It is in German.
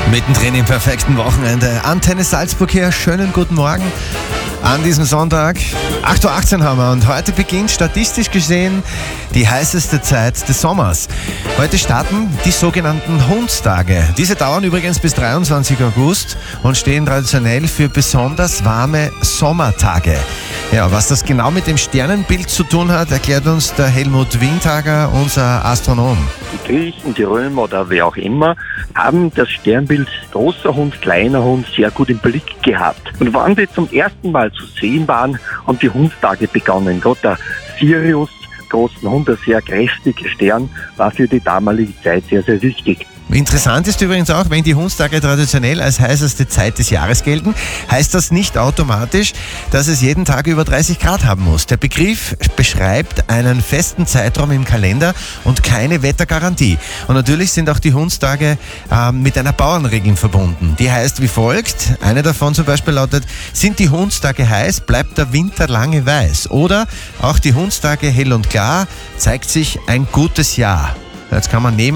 Mittendrin im perfekten Wochenende. Antenne Salzburg hier. Schönen guten Morgen an diesem Sonntag. 8.18 Uhr haben wir und heute beginnt statistisch gesehen die heißeste Zeit des Sommers. Heute starten die sogenannten Hundstage. Diese dauern übrigens bis 23. August und stehen traditionell für besonders warme Sommertage. Ja, was das genau mit dem Sternenbild zu tun hat, erklärt uns der Helmut Windhager, unser Astronom. Die Griechen, die Römer oder wer auch immer haben das Sternbild großer Hund, kleiner Hund sehr gut im Blick gehabt. Und wann die zum ersten Mal zu sehen waren, haben die Hundstage begonnen. Gott, der Sirius, großen Hund, ein sehr kräftiger Stern, war für die damalige Zeit sehr, sehr wichtig. Interessant ist übrigens auch, wenn die Hundstage traditionell als heißeste Zeit des Jahres gelten, heißt das nicht automatisch, dass es jeden Tag über 30 Grad haben muss. Der Begriff beschreibt einen festen Zeitraum im Kalender und keine Wettergarantie. Und natürlich sind auch die Hundstage mit einer Bauernregel verbunden. Die heißt wie folgt, eine davon zum Beispiel lautet, sind die Hundstage heiß, bleibt der Winter lange weiß. Oder auch die Hundstage hell und klar, zeigt sich ein gutes Jahr. Jetzt kann man neben